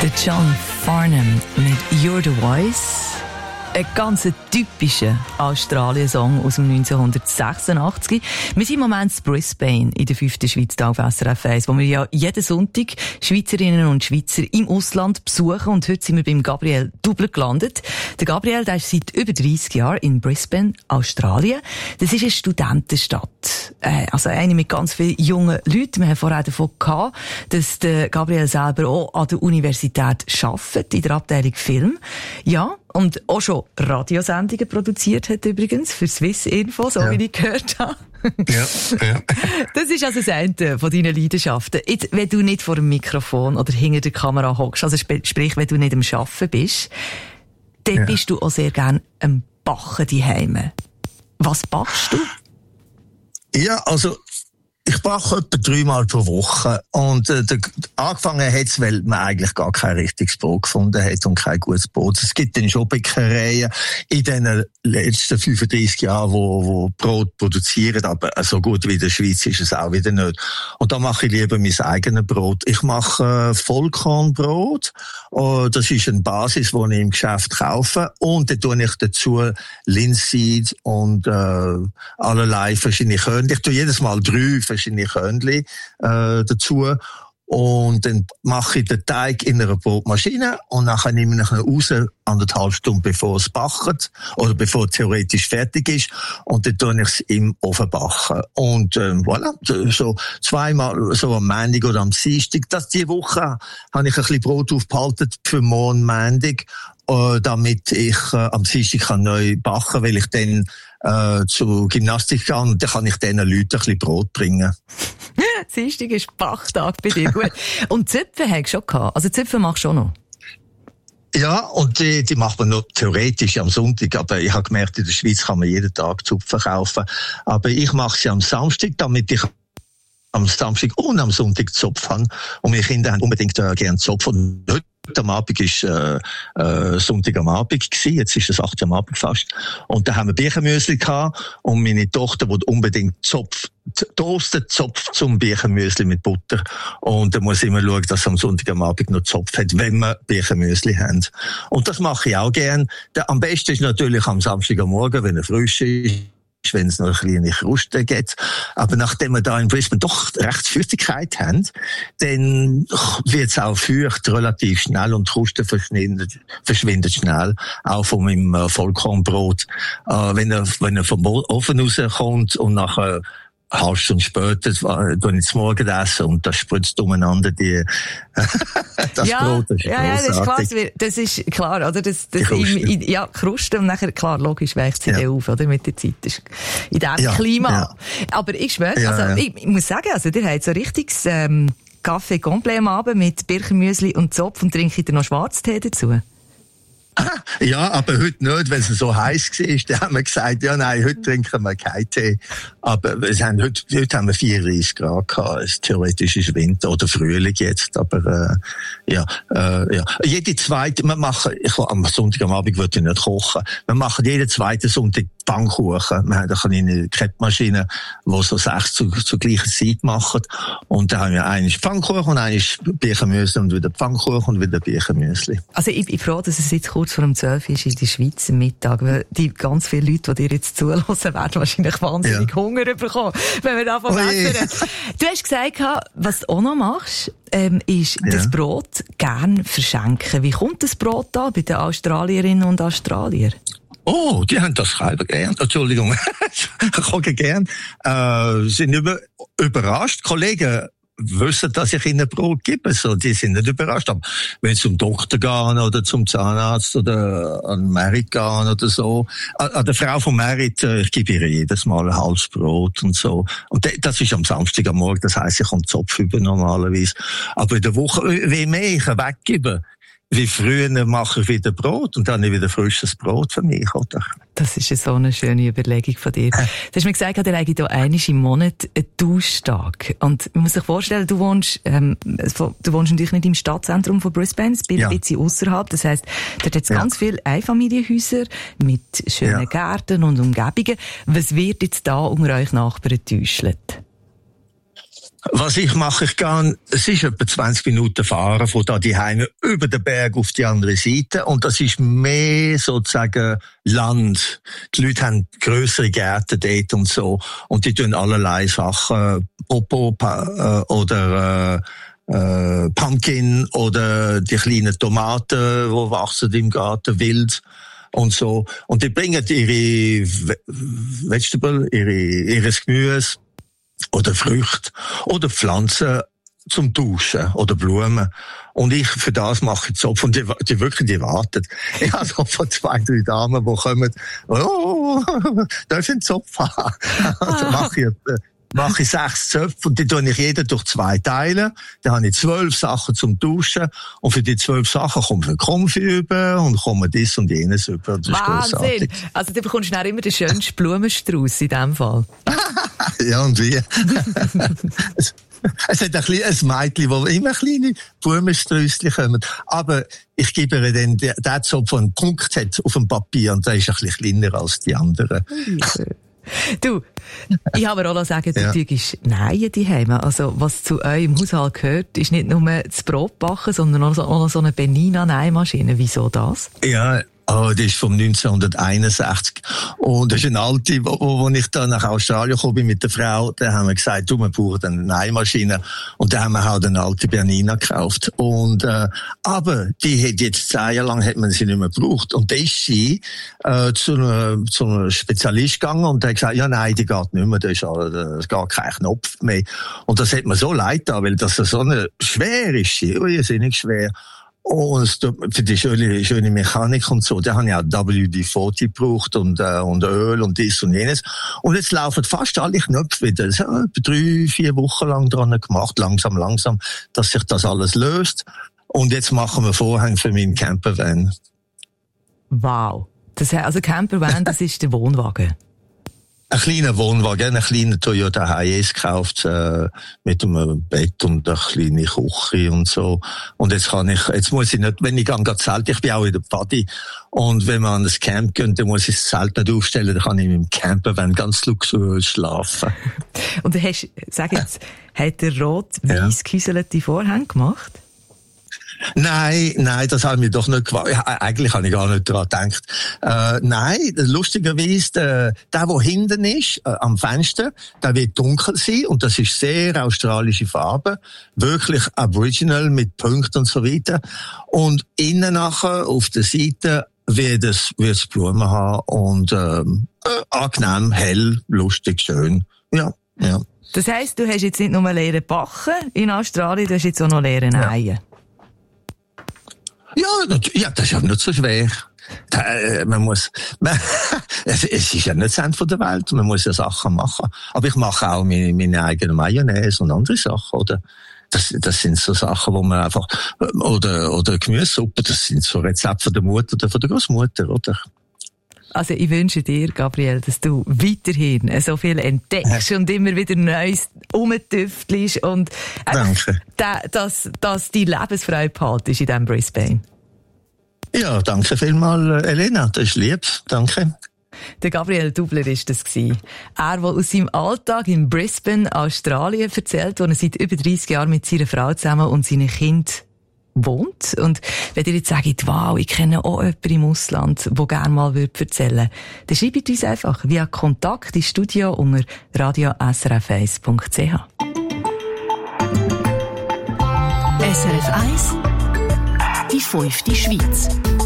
Der John Farnham mit You're the Voice. Ein ganz typischer Australien-Song aus dem 1986. Wir sind im Moment in Brisbane in der 5. Schweiz auf SRF 1, wo wir ja jeden Sonntag Schweizerinnen und Schweizer im Ausland besuchen. Und heute sind wir beim Gabriel Dubler gelandet. Der Gabriel, der ist seit über 30 Jahren in Brisbane, Australien. Das ist eine Studentenstadt. Also eine mit ganz vielen jungen Leuten. Wir haben vorher davon gehabt, dass der Gabriel selber auch an der Universität arbeitet, in der Abteilung Film. Ja. Und auch schon Radiosendungen produziert hat übrigens für Swiss Info, so wie ich gehört habe. Ja. Das ist also das eine von deinen Leidenschaften. Jetzt, wenn du nicht vor dem Mikrofon oder hinter der Kamera hockst, also sprich, wenn du nicht am Arbeiten bist, dann bist du auch sehr gerne am Backen daheim. Was backst du? Ja, also ich backe etwa 3-mal pro Woche. Und angefangen hat es, weil man eigentlich gar kein richtiges Brot gefunden hat und kein gutes Brot. Es gibt dann schon Bäckereien in den letzten 35 Jahren, wo Brot produzieren, aber so gut wie in der Schweiz ist es auch wieder nicht. Und da mache ich lieber mein eigenes Brot. Ich mache Vollkornbrot. Das ist eine Basis, die ich im Geschäft kaufe. Und dann tue ich dazu Linseed und allerlei verschiedene Körner. Ich tue jedes Mal 3 verschiedene Körnchen dazu. Und dann mache ich den Teig in einer Brotmaschine und nachher nehme ich ihn raus, 1,5 Stunden bevor es backt oder bevor es theoretisch fertig ist, und dann tue ich es im Ofen backen. Und voilà, so 2-mal, so am Montag oder am Dienstag. Diese Woche habe ich ein bisschen Brot aufgehalten für morgen Montag, damit ich am Dienstag neu backen kann, weil ich dann zur Gymnastik gehe und dann kann ich diesen Leuten ein bisschen Brot bringen. Dienstag ist Bachtag bei dir, gut. Und Zöpfe hast du schon gehabt? Also Zöpfe machst du auch noch? Ja, und die macht man noch theoretisch am Sonntag, aber ich habe gemerkt, in der Schweiz kann man jeden Tag Zupfen kaufen. Aber ich mache sie am Samstag, damit ich am Samstag und am Sonntag Zopf habe. Und meine Kinder haben unbedingt gerne Zopf. Und heute am Abend war Sonntag am Abend gewesen. Jetzt ist es 8 Uhr am Abend fast. Und da haben wir Birchenmüsli gehabt. Und meine Tochter will unbedingt toastet Zopf zum Birchenmüsli mit Butter. Und da muss ich immer schauen, dass sie am Sonntag am Abend noch Zopf hat, wenn wir Birchenmüsli haben. Und das mache ich auch gern. Am besten ist natürlich am Samstag am Morgen, wenn er frisch ist, wenn es noch eine kleine Kruste gibt. Aber nachdem wir da in Brisbane doch recht Feuchtigkeit haben, dann wird es auch feucht relativ schnell und die Kruste verschwindet schnell. Auch von meinem Vollkornbrot. Wenn er vom Ofen rauskommt und nachher eine halbe Stunde später tue ich das Morgenessen und das spritzt umeinander das Brot. Das ist grossartig. Das ist klar, oder? Kruste und nachher, klar, logisch weicht sie dann auf, oder? Mit der Zeit. Das ist in diesem Klima. Ja. Aber ich schwöre, ich muss sagen, also, ihr habt so richtiges, Kaffee complet am Abend mit Birchenmüsli und Zopf und trinkt ihr noch Schwarztee dazu? Ja, aber heute nicht, weil es so heiß war. Dann haben wir gesagt, ja, nein, heute trinken wir keinen Tee. Aber heute haben wir 34 Grad gehabt. Theoretisch ist Winter oder Frühling jetzt. Aber, jede zweite, am Sonntag am Abend würde ich nicht kochen. Wir machen jeden zweiten Sonntag Pfannkuchen. Wir haben eine kleine Kreppmaschine, die so 6 zur gleichen Zeit machen. Und da haben wir einen Pfannkuchen und einen Birchenmüsli und wieder Pfannkuchen und wieder Birchenmüsli. Also ich bin froh, dass es jetzt kurz vor dem 12 ist in der Schweiz am Mittag, weil die ganz viele Leute, die dir jetzt zuhören, werden wahrscheinlich wahnsinnig Hunger bekommen, wenn wir davon essen. Du hast gesagt, was du auch noch machst, ist das Brot gern verschenken. Wie kommt das Brot da bei den Australierinnen und Australiern? Oh, die haben das selber gern. Entschuldigung. Ich gucke gern. Sind überrascht. Kollegen wissen, dass ich ihnen Brot gebe. So, die sind nicht überrascht. Aber wenn sie zum Doktor gehen oder zum Zahnarzt oder an Merit gehen oder so. An der Frau von Merit, ich gebe ihr jedes Mal ein halbes Brot und so. Und das ist am Samstag am Morgen. Das heisst, ich komme Zopf über normalerweise. Aber in der Woche, wie mehr ich weggebe, wie früher mache ich wieder Brot und dann habe ich wieder frisches Brot für mich, oder? Das ist so eine schöne Überlegung von dir. Du hast mir gesagt, ihr habt hier einmal im Monat einen Tauschtag. Und man muss sich vorstellen, du wohnst natürlich nicht im Stadtzentrum von Brisbane, ein bisschen ausserhalb. Das heisst, dort hat es ganz viele Einfamilienhäuser mit schönen Gärten und Umgebungen. Was wird jetzt da unter euch Nachbarn getäuscht? Was ich mache, es ist etwa 20 Minuten fahren von da die Heime über den Berg auf die andere Seite und das ist mehr sozusagen Land. Die Leute haben grössere Gärten dort und so und die tun allerlei Sachen, Popo oder Pumpkin oder die kleinen Tomaten, die wachsen im Garten wild und so und die bringen ihre Vegetable, ihres Gemüse oder Früchte oder Pflanzen zum Duschen oder Blumen. Und ich für das mache ich Zopf und die warten. Ich habe so von 2, 3 Damen, die kommen, darf ich einen Zopf haben? Also mache ich 6 Zöpfe und die tue ich jeder durch 2 teilen. Dann habe ich 12 Sachen zum Duschen und für die 12 Sachen kommt ein Konfi über und kommt dies und jenes über. Das Wahnsinn! Also du bekommst dann immer den schönsten Blumenstrauß in dem Fall. Ja, und wie? Es hat ein Mädchen, wo immer kleine Blumensträusschen kommen. Aber ich gebe ihr dann den Zopf, der einen Punkt hat auf dem Papier und der ist ein bisschen kleiner als die anderen. Du, ich habe auch sagen, du tust Nähen daheim. Also, was zu eurem Haushalt gehört, ist nicht nur das Brotbacken, sondern auch so eine Benina-Nähmaschine. Wieso das? Ja, das ist vom 1961. Und das ist eine alte, wo ich dann nach Australien gekommen bin mit der Frau, da haben wir gesagt, wir brauchen eine Nähmaschine. Und da haben wir halt eine alte Bernina gekauft. Und, aber die hat jetzt 10 Jahre lang hat man sie nicht mehr gebraucht. Und da ist sie, zu einem Spezialist gegangen und der hat gesagt, ja, nein, die geht nicht mehr, das geht kein Knopf mehr. Und das hat mir so leid getan, weil das so eine schwer ist, irrsinnig schwer. Und für die schöne Mechanik und so, da habe ich auch WD-40 gebraucht und Öl und dies und jenes. Und jetzt laufen fast alle Knöpfe wieder. Das habe ich 3-4 Wochen lang dran gemacht, langsam, dass sich das alles löst. Und jetzt machen wir Vorhänge für meinen Campervan. Wow. Also Campervan, das ist der Wohnwagen. Ein kleiner Wohnwagen, ein kleiner Toyota Hiace gekauft, mit einem Bett und einer kleinen Küche und so. Und jetzt muss ich nicht, wenn ich gehe Zelt, ich bin auch in der Pfadi. Und wenn man an das Camp geht, dann muss ich das Zelt nicht aufstellen, dann kann ich mit dem Campervan ganz luxuriös schlafen. Und sag jetzt, hat der rot-weiss gehäuselte Vorhänge gemacht? Nein, das habe ich mir doch nicht gewagt. Eigentlich habe ich gar nicht daran gedacht. Nein, lustigerweise, der hinten ist, am Fenster, der wird dunkel sein und das ist sehr australische Farbe. Wirklich Aboriginal mit Punkten und so weiter. Und innen nachher, auf der Seite, wird es Blumen haben und, angenehm, hell, lustig, schön. Ja. Das heisst, du hast jetzt nicht nur lernen backen in Australien, du hast jetzt auch noch lernen nähen. Ja, das ist ja nicht so schwer. Es ist ja nicht das Ende der Welt, man muss ja Sachen machen. Aber ich mache auch meine eigene Mayonnaise und andere Sachen, oder? Das sind so Sachen, wo man einfach, oder Gemüsesuppe, das sind so Rezepte von der Mutter oder von der Großmutter, oder? Also ich wünsche dir, Gabriel, dass du weiterhin so viel entdeckst und immer wieder Neues rumtüftelst und danke. Dass die Lebensfreude behaltest in diesem Brisbane. Ja, danke vielmals, Elena, das ist lieb, danke. Der Gabriel Dubler war das. Er, der aus seinem Alltag in Brisbane, Australien, erzählt, wo er seit über 30 Jahren mit seiner Frau zusammen und seinen Kindern wohnt. Und wenn ihr jetzt sagt, wow, ich kenne auch jemanden im Ausland, der gerne mal erzählen würde, dann schreibt uns einfach via Kontakt ins Studio unter radiosrf1.ch. SRF 1, die 5. Schweiz.